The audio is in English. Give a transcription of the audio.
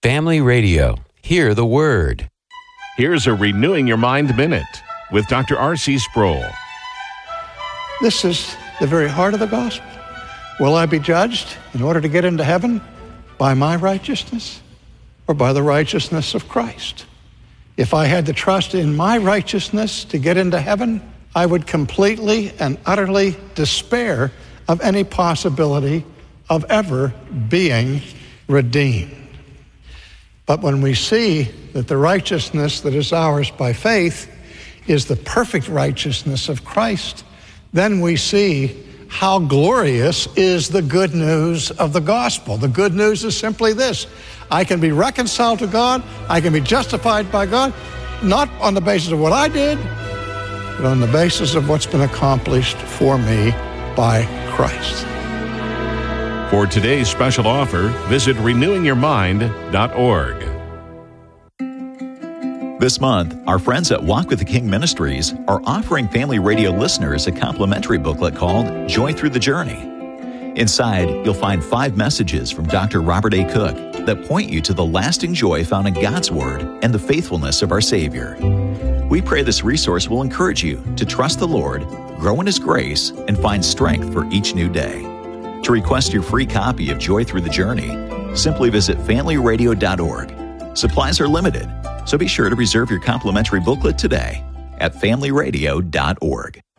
Family Radio. Hear the Word. Here's a Renewing Your Mind Minute with Dr. R.C. Sproul. This is the very heart of the gospel. Will I be judged in order to get into heaven by my righteousness or by the righteousness of Christ? If I had to trust in my righteousness to get into heaven, I would completely and utterly despair of any possibility of ever being redeemed. But when we see that the righteousness that is ours by faith is the perfect righteousness of Christ, then we see how glorious is the good news of the gospel. The good news is simply this: I can be reconciled to God, I can be justified by God, not on the basis of what I did, but on the basis of what's been accomplished for me by Christ. For today's special offer, visit renewingyourmind.org. This month, our friends at Walk with the King Ministries are offering Family Radio listeners a complimentary booklet called Joy Through the Journey. Inside, you'll find 5 messages from Dr. Robert A. Cook that point you to the lasting joy found in God's Word and the faithfulness of our Savior. We pray this resource will encourage you to trust the Lord, grow in His grace, and find strength for each new day. To request your free copy of Joy Through the Journey, simply visit familyradio.org. Supplies are limited, so be sure to reserve your complimentary booklet today at familyradio.org.